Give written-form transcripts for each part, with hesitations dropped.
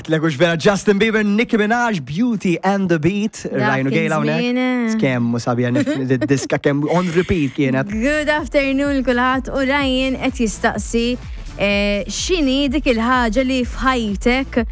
Tlekux vera Justin Bieber, Nicki Minaj, Beauty and the Beat. Rajnu gejla unek. Skem musabja diska kem on repeat kienet. Good afternoon kulħat u Ryan qed jistaqsi x'inhi dik il-ħaġa li f'ħajtek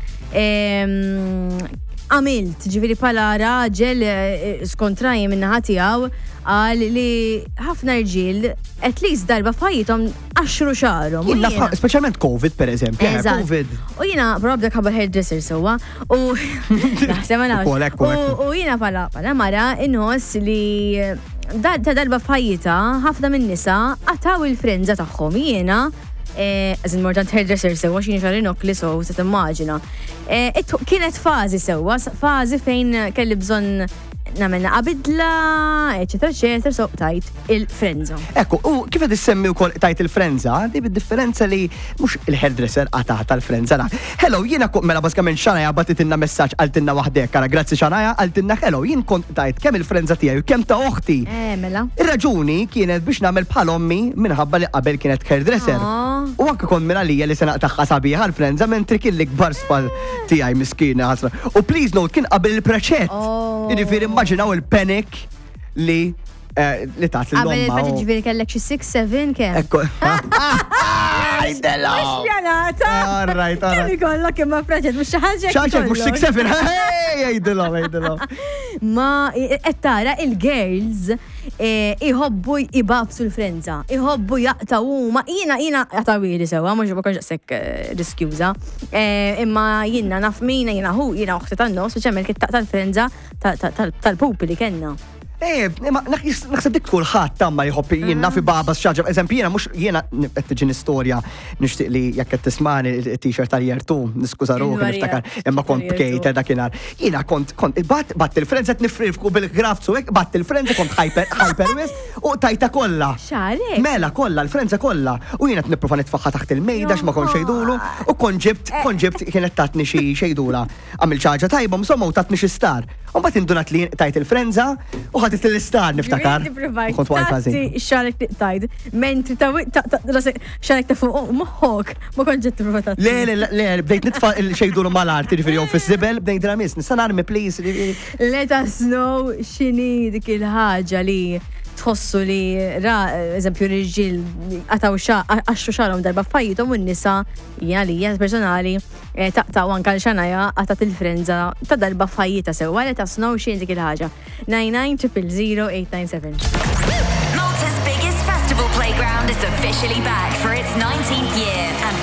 għamilt, ġifieri bħala raġel skont Ryan min-naħa tiegħu qal li ħafna rġiel at least darba f'ħajjithom 10 xarhom. Speċjalment COVID pereżempju. COVID. U jiena probably ħabar hairdresser sewwa u naħseb ma nafx. U jiena bħala mara inħoss li ta' darba f'ħajjitha ħafna min-nisa qataw il-frenza tagħhom. Jiena Għazin mortant hairdresser sewa xin xarinok li sow se timmaġina. Kienet fazi sewa, fazi fejn kelli bżon namenna qabidla, eccetera, so tajt il-frenza. Ekku, u kif għed semmi u kol tajt il-frenza, di bid-differenza li mux il-hairdresser għataħta l-frenza. Hello, jina mela baskament Xanaja batitinna messaċ għaltinna wahdek, kara grazzi Xanaja, għaltinna hello, jien kont tajt kem il-frenza tijaj u kem ta' uħti. Mela. Ir-raġuni kienet biex namel bħal-ommi minħabba li qabel kienet hairdresser. U anke kont minna li li sena taħħa sabiħa l-frenza mentri kien li gbar spal tijaj miskina ħasra. U please note, kien qabel il-preċet. Immaġinaw il-panic li taħt l-lomma. Għabel il-preċet ġiviri kellek xi 6-7 kem. Ekku. Ajdela! Mux pjanata! Alright. Kem ikollok imma preċet, mux xaħġa. Xaħġa, mux 6-7. Ajdela. Ma, tara il-girls iħobbu jibabsu l-frenza. Iħobbu jaqtawu, ma jina jaqtawili sewa, mux bakonġa sekk riskjuza. Imma jina nafmina, jina uħti tan-nos, bieċemel kitt taqta l-frenza tal-pupi li kenna. Naħseb dik kulħadd tamma jħobb jien nafi baba xaġa. Eżempju jiena mhux jiena qed tiġi istorja nixtieq li jekk qed tismani t-t-shirt tal-jertu, niskuża ruħi niftakar imma kont bkejta dakinhar. Jiena kont batt il-frenza qed nifrifku bil-grafzu hekk batt il-frenza kont hyper wis u tajta kollha. X'għalek? Mela kollha, l-frenza kollha. U jiena qed nipprova nitfaħħa taħt il-mejda x'ma kon xejdulu u kont ġibt kienet tatni xi xejdula. Għamil ċaġa tajba insomma u tatni xi star. U mbagħad indunat li tajt il-frenza u ħadet l-istar niftakar. Kont wajt xarek tiqtajd, mentri xarek ta' fuq moħħok, ma konġet t-prova ta' Le, bdejt nitfa' il-xejdulu mal-arti ġifiri jow fis-zibel, bdejt dramis, nistan armi please. Let us know xini dik il-ħaġa li tħossu li eżempju riġil għataw għaxu xarom darba fajjitom u n-nisa jgħalija personali taqtaw anka l-Xanaja għatat il-frenza ta' darba fajjita sewa li ta' snow xin dik il-ħaġa 99-000-897. Malta's biggest festival playground is officially back for its 19th year and